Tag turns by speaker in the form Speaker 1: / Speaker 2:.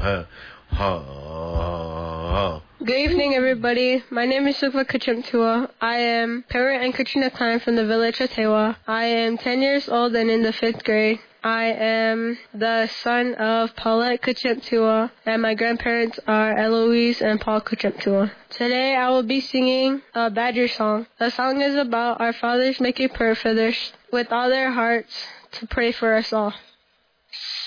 Speaker 1: Good evening, everybody. My name is Sukva Kachimtua. I am parent and Katrina Klein from the village of Tewa. I am 10 years old and in the 5th grade. I am the son of Paulette Kachimtua, and my grandparents are Eloise and Paul Kachimtua. Today I will be singing a Badger song. The song is about our fathers making prayer for others with all their hearts to pray for us all.